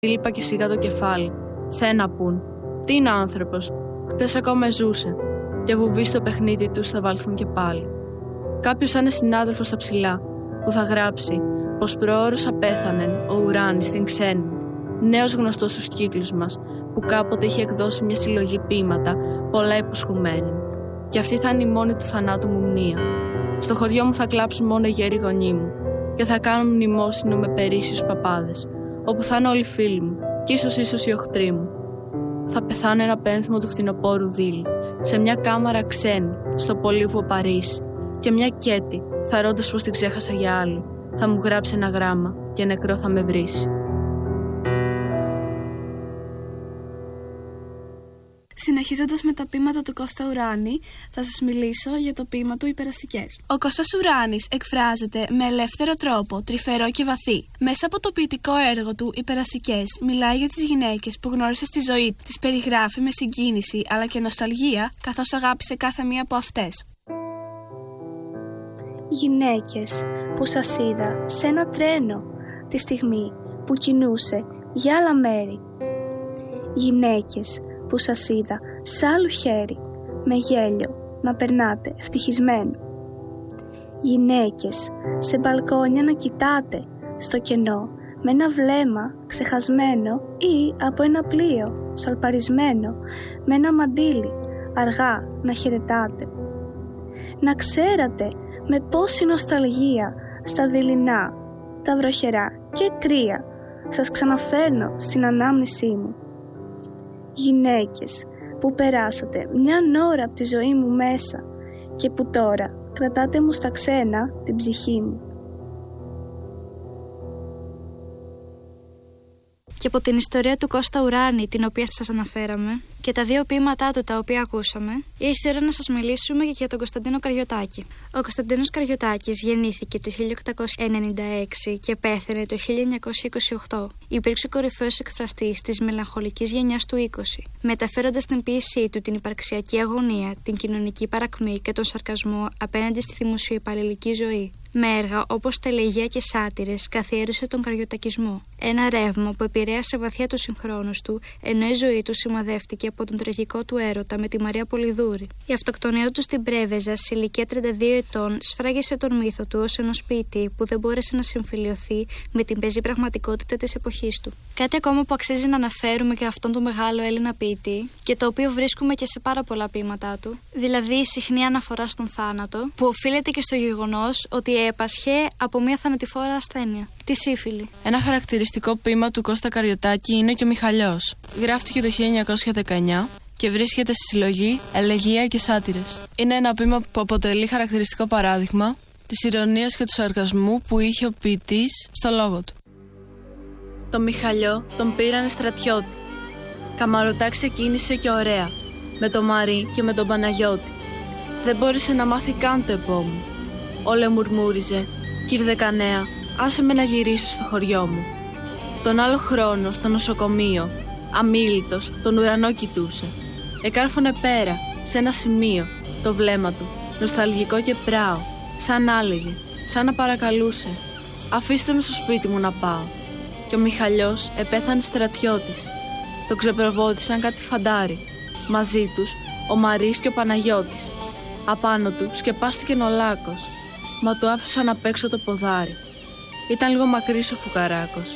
Λείπα και σιγά το κεφάλι. Θε να πουν. Τι είναι ο άνθρωπος. Χτες ακόμα ζούσε. Και βουβοί στο παιχνίδι τους θα βάλθουν και πάλι. Κάποιος σαν συνάδελφος στα ψηλά, που θα γράψει πως προώρως απέθανεν ο Ουράνης στην ξένη. Νέος γνωστός στους κύκλους μας, που κάποτε είχε εκδώσει μια συλλογή ποίηματα, πολλά υποσχουμένη. Και αυτή θα είναι η μόνη του θανάτου μου μνήα. Στο χωριό μου θα κλάψουν μόνο οι γέροι γονείς μου και θα κάνουν μνημόσυνο με περίσσιους παπάδες, όπου θα είναι όλοι οι φίλοι μου και ίσως οι οχτροί μου. Θα πεθάνω ένα πένθυμο του φθινοπόρου δίλη, σε μια κάμαρα ξένη, στο πολύβουο Παρίσι, και μια Κέτη, θαρώντας πως την ξέχασα για άλλη, θα μου γράψει ένα γράμμα και νεκρό θα με βρήσει. Συνεχίζοντας με τα ποίηματα του Κώστα Ουράνη, θα σας μιλήσω για το ποίημα του «Υπεραστικές». Ο Κώστας Ουράνης εκφράζεται με ελεύθερο τρόπο, τρυφερό και βαθύ. Μέσα από το ποιητικό έργο του «Υπεραστικές» μιλάει για τις γυναίκες που γνώρισε στη ζωή, τις περιγράφει με συγκίνηση αλλά και νοσταλγία, καθώς αγάπησε κάθε μία από αυτές. Γυναίκες που σας είδα σε ένα τρένο τη στιγμή που κινούσε για άλλα μέρη. Γυναίκες που σας είδα σ' άλλου χέρι, με γέλιο, να περνάτε ευτυχισμένο. Γυναίκες σε μπαλκόνια να κοιτάτε στο κενό, με ένα βλέμμα ξεχασμένο ή από ένα πλοίο σαλπαρισμένο, με ένα μαντίλι αργά να χαιρετάτε. Να ξέρατε με πόση νοσταλγία στα δειλινά, τα βροχερά και κρύα σας ξαναφέρνω στην ανάμνησή μου. Γυναίκες που περάσατε μια ώρα από τη ζωή μου μέσα και που τώρα κρατάτε μου στα ξένα την ψυχή μου. Και από την ιστορία του Κώστα Ουράνη, την οποία σας αναφέραμε, και τα δύο ποίηματά του τα οποία ακούσαμε, ήρθε η ώρα να σας μιλήσουμε και για τον Κωνσταντίνο Καριωτάκη. Ο Κωνσταντίνος Καριωτάκης γεννήθηκε το 1896 και πέθανε το 1928. Υπήρξε κορυφαίος εκφραστής της μελαγχολικής γενιάς του 20, μεταφέροντας στην ποίησή του την υπαρξιακή αγωνία, την κοινωνική παρακμή και τον σαρκασμό απέναντι στη δημοσιοϊπαλληλική ζωή. Με έργα όπως Τελεγεία και Σάτυρες καθιέρωσε τον καριωτακισμό. Ένα ρεύμα που επηρέασε βαθιά τους συγχρόνους του, ενώ η ζωή του σημαδεύτηκε από τον τραγικό του έρωτα με τη Μαρία Πολυδούρη. Η αυτοκτονία του στην Πρέβεζα, σε ηλικία 32 ετών, σφράγισε τον μύθο του ως ενός ποιητή που δεν μπόρεσε να συμφιλιωθεί με την πεζή πραγματικότητα της εποχής του. Κάτι ακόμα που αξίζει να αναφέρουμε και αυτόν τον μεγάλο Έλληνα ποιητή, και το οποίο βρίσκουμε και σε πάρα πολλά ποίηματά του, δηλαδή η συχνή αναφορά στον θάνατο, που οφείλεται και στο γεγονός ότι έπασχε από μια θανατηφόρα ασθένεια, τη σύφυλη. Ένα χαρακτηριστικό ποίημα του Κώστα Καριωτάκη είναι και ο Μιχαλιός. Γράφτηκε το 1919 και βρίσκεται στη συλλογή Ελεγεία και Σάτυρες. Είναι ένα ποίημα που αποτελεί χαρακτηριστικό παράδειγμα της ηρωνίας και του σαρκασμού που είχε ο ποιητής στο λόγο του. Τον Μιχαλιό τον πήρανε στρατιώτη. Καμαρωτά ξεκίνησε και ωραία, με τον Μαρί και με τον Παναγιώτη. Δεν μπόρεσε να μάθει καν το επόμου. Όλε μουρμούριζε, «Κύρ Δεκανέα, άσε με να γυρίσω στο χωριό μου». Τον άλλο χρόνο, στο νοσοκομείο, αμίλητος, τον ουρανό κοιτούσε. Εκάρφωνε πέρα, σε ένα σημείο, το βλέμμα του, νοσταλγικό και πράω, σαν άλεγε, σαν να παρακαλούσε. «Αφήστε με στο σπίτι μου να πάω». Και ο Μιχαλιός επέθανε στρατιώτης. Τον ξεπροβόδησαν κάτι φαντάρι. Μαζί τους, ο Μαρής και ο Παναγιώτης. Απάνω του σκεπάστηκε ο Λάκος, μα του άφησαν απ' έξω το ποδάρι. Ήταν λίγο μακρύς ο φουκαράκος.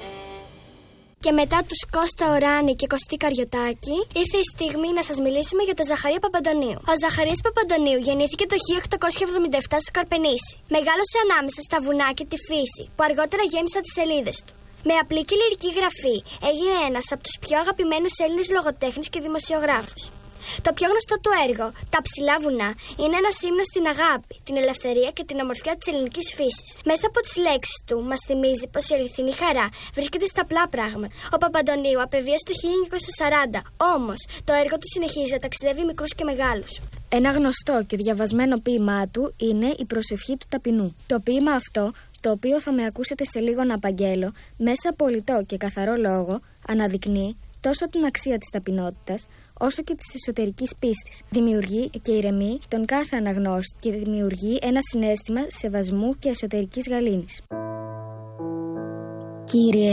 Και μετά τους Κώστα Ουράνη και Κωστή Καριωτάκη, ήρθε η στιγμή να σας μιλήσουμε για τον Ζαχαρία Παπαντονίου. Ο Ζαχαρίας Παπαντονίου γεννήθηκε το 1877 στο Καρπενήσι. Μεγάλωσε ανάμεσα στα βουνά και τη φύση, που αργότερα γέμισαν τις σελίδες του. Με απλή και λυρική γραφή, έγινε ένας από τους πιο αγαπημένους Έλληνες λογοτέχνες και δημοσιογράφους. Το πιο γνωστό του έργο, «Τα ψηλά βουνά», είναι ένας ύμνος στην αγάπη, την ελευθερία και την ομορφιά της ελληνικής φύσης. Μέσα από τις λέξεις του μας θυμίζει πως η αληθινή χαρά βρίσκεται στα απλά πράγματα. Ο Παπαντονίου απεβίωσε το 1940, όμως το έργο του συνεχίζει να ταξιδεύει μικρούς και μεγάλους. Ένα γνωστό και διαβασμένο ποίημά του είναι η «Προσευχή του Ταπεινού». Το ποίημα αυτό, το οποίο θα με ακούσετε σε λίγο να απαγγέλω, μέσα από λιτό και καθαρό λόγο, αναδεικνύει τόσο την αξία της ταπεινότητας, όσο και της εσωτερικής πίστης. Δημιουργεί και ηρεμεί τον κάθε αναγνώστη και δημιουργεί ένα συναίσθημα σεβασμού και εσωτερικής γαλήνης. Κύριε,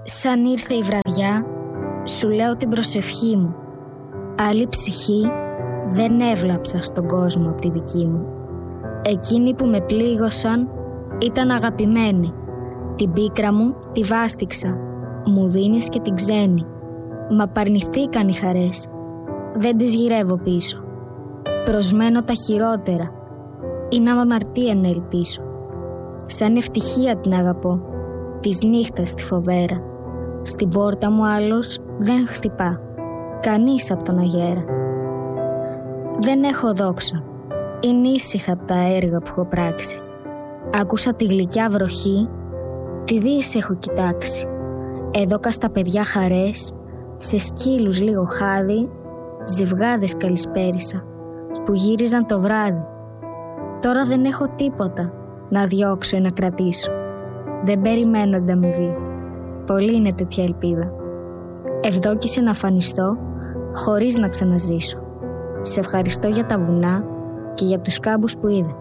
Σαν ήρθε η βραδιά, σου λέω την προσευχή μου. Άλλη ψυχή δεν έβλαψα στον κόσμο απ' τη δική μου. Εκείνοι που με πλήγωσαν ήταν αγαπημένοι. Την πίκρα μου τη βάστηξα, μου δίνεις και την ξένη. Μ' απαρνηθήκαν οι χαρές, δεν τις γυρεύω πίσω. Προσμένω τα χειρότερα, είναι αμαρτία να ελπίσω. Σαν ευτυχία την αγαπώ, της νύχτας τη φοβέρα. Στην πόρτα μου άλλος δεν χτυπά, κανείς απ' τον αγέρα. Δεν έχω δόξα, είναι ήσυχα απ' τα έργα που έχω πράξει. Άκουσα τη γλυκιά βροχή, τη δύση έχω κοιτάξει. Έδωκα στα παιδιά χαρές, σε σκύλους λίγο χάδι, ζευγάδες καλησπέρισα, που γύριζαν το βράδυ. Τώρα δεν έχω τίποτα να διώξω ή να κρατήσω. Δεν περιμένω ανταμοιβή, πολύ είναι τέτοια ελπίδα. Ευδόκησε να αφανιστώ, χωρίς να ξαναζήσω. Σε ευχαριστώ για τα βουνά και για τους κάμπους που είδα.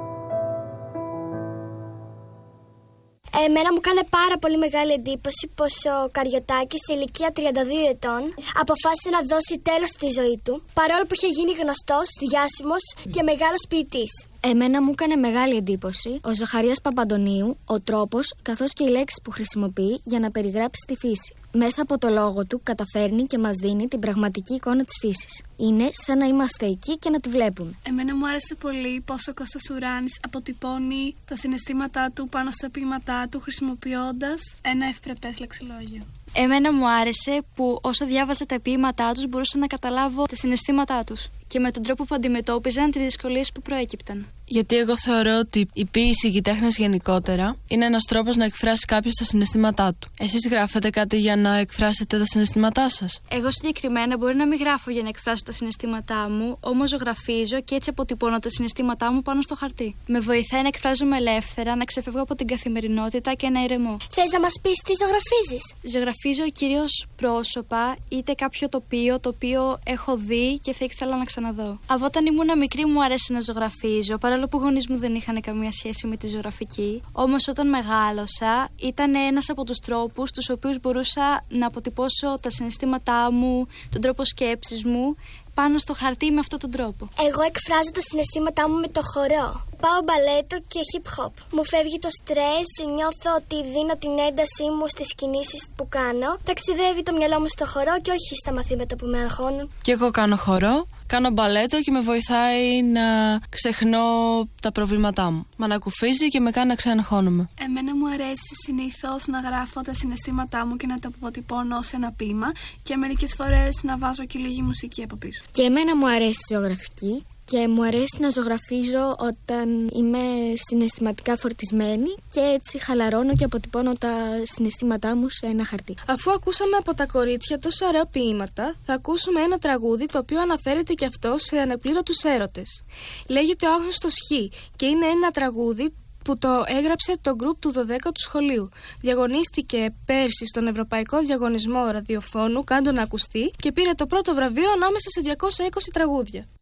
Εμένα μου κάνει πάρα πολύ μεγάλη εντύπωση πως ο Καριωτάκης σε ηλικία 32 ετών αποφάσισε να δώσει τέλος στη ζωή του, παρόλο που είχε γίνει γνωστός, διάσημος και μεγάλος ποιητής. Εμένα μου έκανε μεγάλη εντύπωση ο Ζαχαρίας Παπαντονίου, ο τρόπος καθώς και οι λέξεις που χρησιμοποιεί για να περιγράψει τη φύση. Μέσα από το λόγο του καταφέρνει και μας δίνει την πραγματική εικόνα της φύσης. Είναι σαν να είμαστε εκεί και να τη βλέπουμε. Εμένα μου άρεσε πολύ πως ο Κώστας Ουράνης αποτυπώνει τα συναισθήματά του πάνω στα ποίηματά του χρησιμοποιώντας ένα ευπρεπές λεξιλόγιο. Εμένα μου άρεσε που όσο διάβαζα τα ποίηματά τους μπορούσα να καταλάβω τα συναισθήματά τους και με τον τρόπο που αντιμετώπιζαν τις δυσκολίες που προέκυπταν. Γιατί εγώ θεωρώ ότι η ποίηση και η τέχνη γενικότερα είναι ένας τρόπος να εκφράσει κάποιος τα συναισθήματά του. Εσείς γράφετε κάτι για να εκφράσετε τα συναισθήματά σας? Εγώ συγκεκριμένα μπορεί να μην γράφω για να εκφράσω τα συναισθήματά μου, όμως ζωγραφίζω και έτσι αποτυπώνω τα συναισθήματά μου πάνω στο χαρτί. Με βοηθάει να εκφράζομαι ελεύθερα, να ξεφεύγω από την καθημερινότητα και να ηρεμώ. Θες να μας πεις τι ζωγραφίζεις? Ζωγραφίζω κυρίως πρόσωπα, είτε κάποιο τοπίο το οποίο έχω δει και θα ήθελα να ξαναδώ. Από όταν ήμουν μικρή μου άρεσε να ζωγραφίζω, παρόλο που οι γονείς μου δεν είχαν καμία σχέση με τη ζωγραφική. Όμως όταν μεγάλωσα ήταν ένας από τους τρόπους τους οποίους μπορούσα να αποτυπώσω τα συναισθήματά μου, τον τρόπο σκέψης μου πάνω στο χαρτί με αυτόν τον τρόπο. Εγώ εκφράζω τα συναισθήματά μου με το χορό. Πάω μπαλέτο και hip hop. Μου φεύγει το στρες, νιώθω ότι δίνω την έντασή μου στις κινήσεις που κάνω. Ταξιδεύει το μυαλό μου στο χορό και όχι στα μαθήματα που με αγχώνουν. Και εγώ κάνω χορό, κάνω μπαλέτο και με βοηθάει να ξεχνώ τα προβλήματά μου. Μ' ανακουφίζει και με κάνει να ξαναγχώνομαι. Εμένα μου αρέσει συνήθως να γράφω τα συναισθήματά μου και να τα αποτυπώνω ως ένα ποίημα και μερικές φορές να βάζω και λίγη μουσική από πίσω. Και εμένα μου αρέσει η ζωγραφική και μου αρέσει να ζωγραφίζω όταν είμαι συναισθηματικά φορτισμένη και έτσι χαλαρώνω και αποτυπώνω τα συναισθήματά μου σε ένα χαρτί. Αφού ακούσαμε από τα κορίτσια τόσο ωραία ποίηματα, θα ακούσουμε ένα τραγούδι το οποίο αναφέρεται και αυτό σε ανεπλήρωτους έρωτες. Λέγεται «Ο άγνωστος Χ» και είναι ένα τραγούδι που το έγραψε το γκρουπ του 12ου σχολείου. Διαγωνίστηκε πέρσι στον Ευρωπαϊκό Διαγωνισμό Ραδιοφώνου «Κάντο να ακουστεί» και πήρε το πρώτο βραβείο ανάμεσα σε 220 τραγούδια.